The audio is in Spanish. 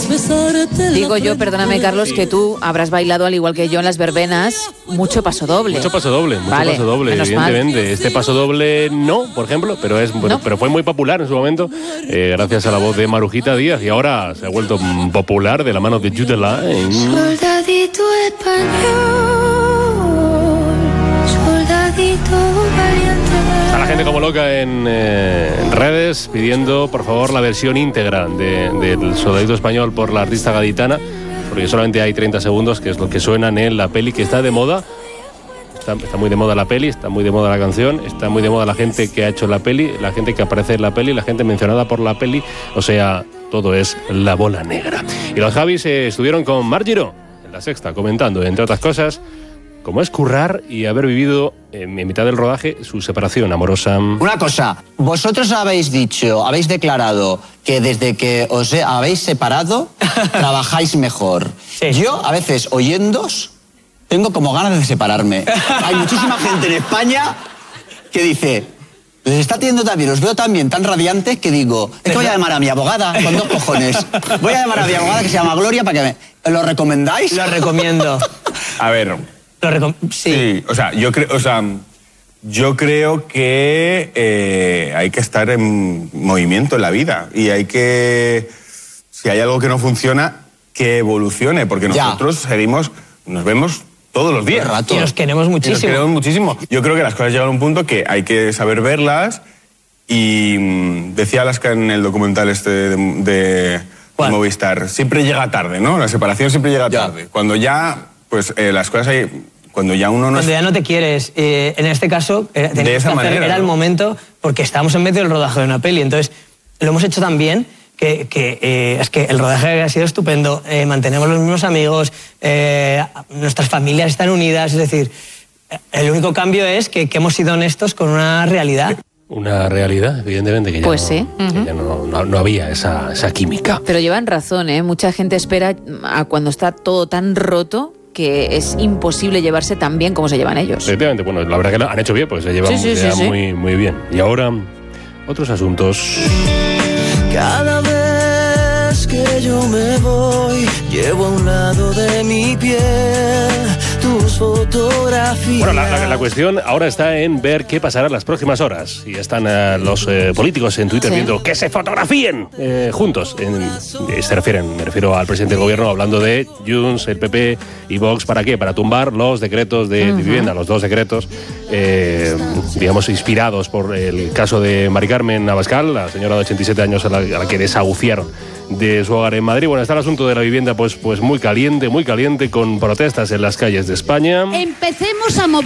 Digo yo, perdóname Carlos, que tú habrás bailado al igual que yo en las verbenas mucho paso doble. Mucho paso doble, evidentemente. Este paso doble no, por ejemplo, pero fue muy popular en su momento, gracias a la voz de Marujita Díaz, y ahora se ha vuelto popular de la mano de Jude Law. Soldadito español, soldadito valiente. Está la gente como loca en redes pidiendo, por favor, la versión íntegra del Soldadito Español por la artista gaditana, porque solamente hay 30 segundos, que es lo que suenan en la peli, que está de moda. Está muy de moda la peli, está muy de moda la canción, está muy de moda la gente que ha hecho la peli, la gente que aparece en la peli, la gente mencionada por la peli, o sea, todo es la bola negra. Y los Javis estuvieron con Marc Giró en La Sexta, comentando, entre otras cosas, cómo es currar y haber vivido en mitad del rodaje su separación amorosa. Una cosa, vosotros habéis declarado que desde que os habéis separado, trabajáis mejor. Sí. Yo, a veces, oyéndoos, tengo como ganas de separarme. Hay muchísima gente en España que dice, les está teniendo también, os veo también tan radiantes que digo, es que voy a llamar a mi abogada con 2 cojones. Voy a llamar a mi abogada que se llama Gloria para que me... ¿Lo recomendáis? Lo recomiendo. A ver... Sí, yo creo que hay que estar en movimiento en la vida y hay que, si hay algo que no funciona, que evolucione, porque nosotros nos vemos todos los días. Y nos queremos muchísimo. Yo creo que las cosas llegan a un punto que hay que saber verlas, y decía Alaska en el documental de Movistar, siempre llega tarde, ¿no? La separación siempre llega tarde. Cuando ya... Pues las cosas hay... Cuando ya uno no... Cuando ya no te quieres. En este caso, era el momento, porque estábamos en medio del rodaje de una peli. Entonces, lo hemos hecho tan bien que es que el rodaje ha sido estupendo. Mantenemos los mismos amigos, nuestras familias están unidas. Es decir, el único cambio es que hemos sido honestos con una realidad. Una realidad, evidentemente, que ya, pues sí. Que ya no había esa química. Pero llevan razón, ¿eh? Mucha gente espera a cuando está todo tan roto que es imposible llevarse tan bien como se llevan ellos. Efectivamente, bueno, la verdad que lo han hecho bien, pues se llevan muy, muy bien. Y ahora, otros asuntos. Cada vez que yo me voy, llevo a un lado de mi piel tus fotografías. Bueno, la cuestión ahora está en ver qué pasará en las próximas horas. Y están los políticos en Twitter viendo que se fotografíen juntos. Me refiero al presidente del gobierno, hablando de Junts, el PP y Vox. ¿Para qué? Para tumbar los decretos de vivienda, los 2 decretos, digamos, inspirados por el caso de Mari Carmen Abascal, la señora de 87 años a la que desahuciaron de su hogar en Madrid. Bueno, está el asunto de la vivienda pues muy caliente, con protestas en las calles de España. Empecemos a mover